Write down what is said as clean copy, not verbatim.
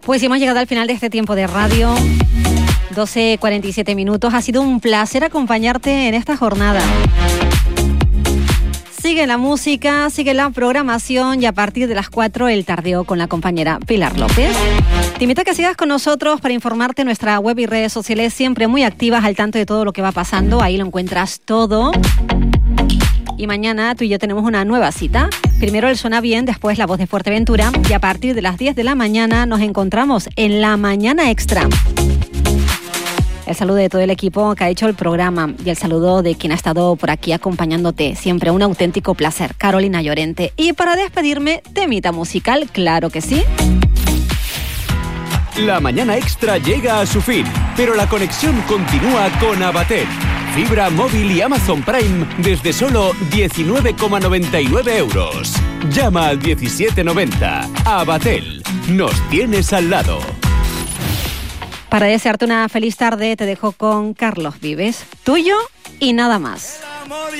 Pues hemos llegado al final de este tiempo de radio. 12:47 minutos. Ha sido un placer acompañarte en esta jornada. Sigue la música, sigue la programación y a partir de las 4 el tardeo con la compañera Pilar López. Te invito a que sigas con nosotros para informarte en nuestra web y redes sociales, siempre muy activas, al tanto de todo lo que va pasando. Ahí lo encuentras todo. Y mañana tú y yo tenemos una nueva cita. Primero el Suena Bien, después La Voz de Fuerteventura y a partir de las 10 de la mañana nos encontramos en La Mañana Extra. El saludo de todo el equipo que ha hecho el programa y el saludo de quien ha estado por aquí acompañándote. Siempre un auténtico placer, Carolina Llorente. Y para despedirme, temita musical, claro que sí. La Mañana Extra llega a su fin, pero la conexión continúa con Abatel. Fibra móvil y Amazon Prime desde solo 19,99 euros. Llama al 1790. Abatel. Nos tienes al lado. Para desearte una feliz tarde, te dejo con Carlos Vives. Tuyo y nada más.